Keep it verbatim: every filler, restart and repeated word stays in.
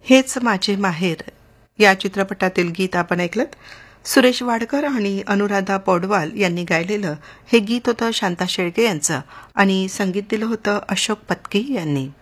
हेच माझे माहेर या चित्रपटातील गीत आपण ऐकलत. सुरेश वाडकर आणि अनुराधा पौडवाल यांनी गायलेलं हे गीत होतं शांता शेळके यांचं आणि संगीत दिलं होतं अशोक पत्की यांनी.